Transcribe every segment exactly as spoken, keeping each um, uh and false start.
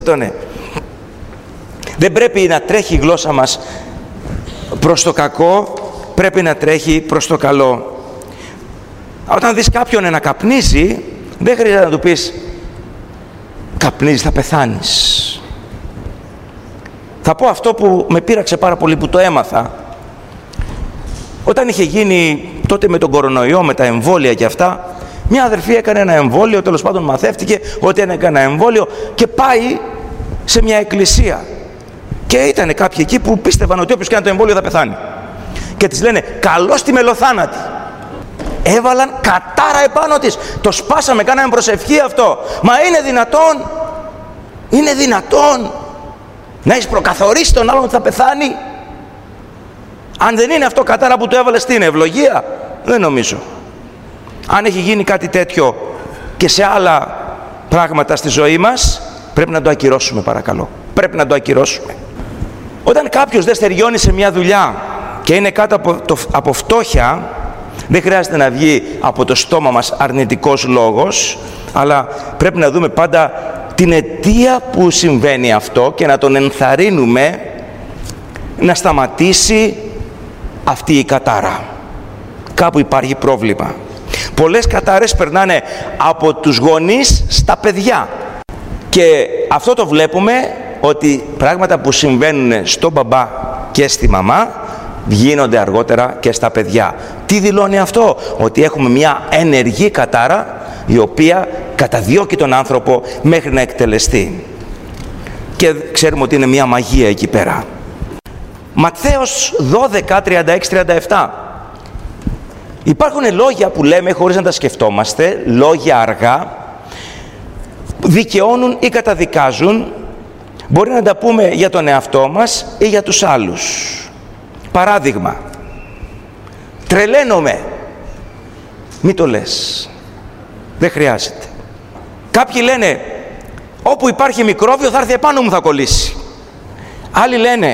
Τόνε. Δεν πρέπει να τρέχει η γλώσσα μας προς το κακό, πρέπει να τρέχει προς το καλό. Όταν δεις κάποιον να καπνίζει, δεν χρειάζεται να του πεις καπνίζεις, θα πεθάνεις. Θα πω αυτό που με πείραξε πάρα πολύ, που το έμαθα. Όταν είχε γίνει τότε με τον κορονοϊό, με τα εμβόλια και αυτά, μια αδερφή έκανε ένα εμβόλιο, τέλος πάντων μαθεύτηκε ότι έκανε ένα εμβόλιο και πάει σε μια εκκλησία. Και ήταν κάποιοι εκεί που πίστευαν ότι όποιος κάνει το εμβόλιο θα πεθάνει. Και της λένε καλώς τη μελοθάνατη. Έβαλαν κατάρα επάνω της. Το σπάσαμε, κάναμε προσευχή αυτό. Μα είναι δυνατόν, είναι δυνατόν να έχεις προκαθορίσει τον άλλον ότι θα πεθάνει? Αν δεν είναι αυτό κατάρα που του έβαλες, τι είναι, ευλογία? Δεν νομίζω. Αν έχει γίνει κάτι τέτοιο και σε άλλα πράγματα στη ζωή μας, πρέπει να το ακυρώσουμε, παρακαλώ. Πρέπει να το ακυρώσουμε. Όταν κάποιος δεν στεριώνει σε μια δουλειά και είναι κάτω από, το, από φτώχεια, δεν χρειάζεται να βγει από το στόμα μας αρνητικός λόγος, αλλά πρέπει να δούμε πάντα την αιτία που συμβαίνει αυτό και να τον ενθαρρύνουμε να σταματήσει αυτή η κατάρα. Κάπου υπάρχει πρόβλημα. Πολλές κατάρες περνάνε από τους γονείς στα παιδιά. Και αυτό το βλέπουμε, ότι πράγματα που συμβαίνουν στον μπαμπά και στη μαμά γίνονται αργότερα και στα παιδιά. Τι δηλώνει αυτό? Ότι έχουμε μια ενεργή κατάρα η οποία καταδιώκει τον άνθρωπο μέχρι να εκτελεστεί. Και ξέρουμε ότι είναι μια μαγεία εκεί πέρα. Ματθαίος δώδεκα, τριάντα έξι τριάντα επτά. Υπάρχουν λόγια που λέμε χωρίς να τα σκεφτόμαστε, λόγια αργά, δικαιώνουν ή καταδικάζουν. Μπορεί να τα πούμε για τον εαυτό μας ή για τους άλλους. Παράδειγμα, τρελαίνομαι. Μη το λες. Δεν χρειάζεται. Κάποιοι λένε, όπου υπάρχει μικρόβιο θα έρθει επάνω μου, θα κολλήσει. Άλλοι λένε,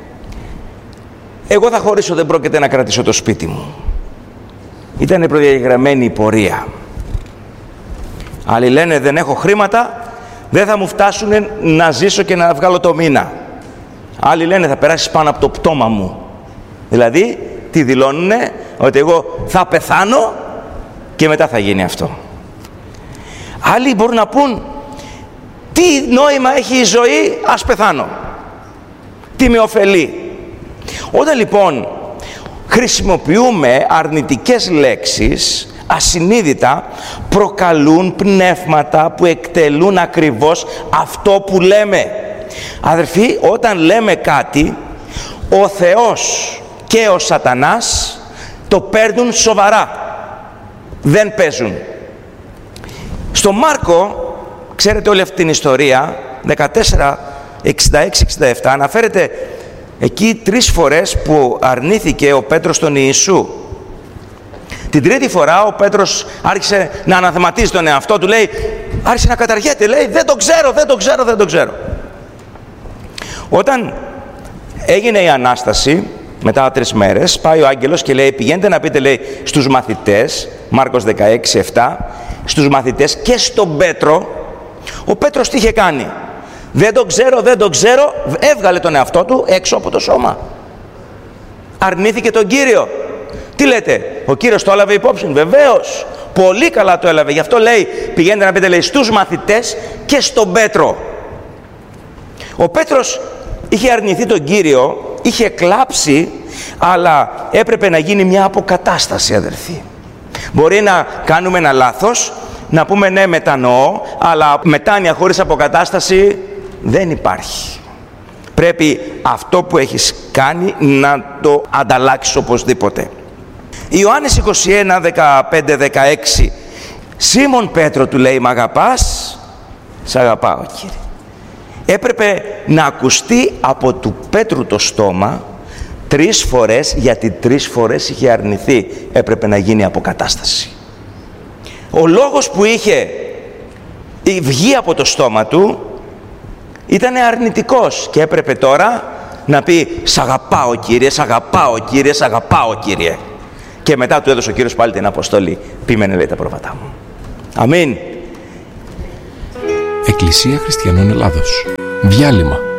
εγώ θα χωρίσω, δεν πρόκειται να κρατήσω το σπίτι μου. Ήταν προδιαγραμμένη η πορεία. Άλλοι λένε, δεν έχω χρήματα, δεν θα μου φτάσουν να ζήσω και να βγάλω το μήνα. Άλλοι λένε, θα περάσεις πάνω από το πτώμα μου. Δηλαδή, τι δηλώνουνε? Ότι εγώ θα πεθάνω και μετά θα γίνει αυτό. Άλλοι μπορούν να πούν, τι νόημα έχει η ζωή, ας πεθάνω. Τι με ωφελεί? Όταν λοιπόν χρησιμοποιούμε αρνητικές λέξεις, ασυνείδητα προκαλούν πνεύματα που εκτελούν ακριβώς αυτό που λέμε. Αδερφοί, όταν λέμε κάτι, ο Θεός και ο Σατανάς το παίρνουν σοβαρά. Δεν παίζουν. Στο Μάρκο, ξέρετε όλη αυτή την ιστορία, δεκατέσσερα εξήντα έξι εξήντα επτά, αναφέρεται εκεί τρεις φορές που αρνήθηκε ο Πέτρος τον Ιησού. Την τρίτη φορά ο Πέτρος άρχισε να αναθεματίζει τον εαυτό του, λέει, άρχισε να καταργέται, λέει, δεν το ξέρω, δεν το ξέρω, δεν το ξέρω. Όταν έγινε η Ανάσταση, μετά από τρεις μέρες, πάει ο άγγελος και λέει, πηγαίνετε να πείτε, λέει, στους μαθητές, Μάρκος δεκαέξι επτά, στους μαθητές και στον Πέτρο. Ο Πέτρος τι είχε κάνει? Δεν το ξέρω, δεν το ξέρω, έβγαλε τον εαυτό του έξω από το σώμα. Αρνήθηκε τον Κύριο. Τι λέτε, ο Κύριος το έλαβε υπόψη? Βεβαίως, πολύ καλά το έλαβε. Γι' αυτό λέει, πηγαίνετε να πείτε, λέει, στους μαθητές και στον Πέτρο. Ο Πέτρος είχε αρνηθεί τον Κύριο, είχε κλάψει, αλλά έπρεπε να γίνει μια αποκατάσταση, αδερφοί. Μπορεί να κάνουμε ένα λάθος, να πούμε ναι, μετανοώ, αλλά μετάνοια χωρίς αποκατάσταση δεν υπάρχει. Πρέπει αυτό που έχεις κάνει να το ανταλλάξεις οπωσδήποτε. Ιωάννης είκοσι ένα, δεκαπέντε, δεκαέξι. Σίμων Πέτρο, του λέει, μ' αγαπάς? Σ' αγαπάω, Κύριε. Έπρεπε να ακουστεί από του Πέτρου το στόμα τρεις φορές, γιατί τρεις φορές είχε αρνηθεί. Έπρεπε να γίνει αποκατάσταση. Ο λόγος που είχε βγει από το στόμα του ήταν αρνητικός και έπρεπε τώρα να πει, σ' αγαπάω, Κύριε, σ' αγαπάω, Κύριε, σ' αγαπάω, Κύριε. Και μετά του έδωσε ο Κύριος πάλι την αποστολή. Πήγαινε, λέει, τα πρόβατά μου. Αμήν. Εκκλησία Χριστιανών Ελλάδος. Διάλειμμα.